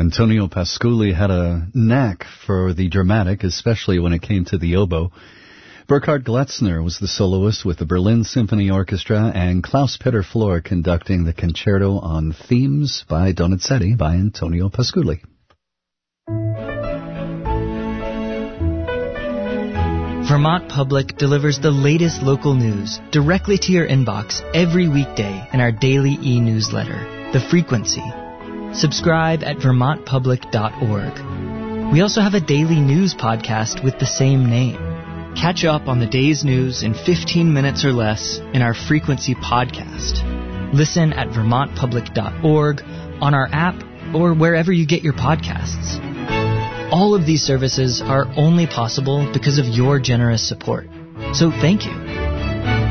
Antonio Pasculli had a knack for the dramatic, especially when it came to the oboe. Burkhard Gletzner was the soloist with the Berlin Symphony Orchestra, and Klaus Peter Flor conducting the concerto on Themes by Donizetti by Antonio Pasculli. Vermont Public delivers the latest local news directly to your inbox every weekday in our daily e-newsletter, The Frequency. Subscribe at vermontpublic.org. We also have a daily news podcast with the same name. Catch up on the day's news in 15 minutes or less in our Frequency podcast. Listen at vermontpublic.org, on our app, or wherever you get your podcasts. All of these services are only possible because of your generous support. So thank you.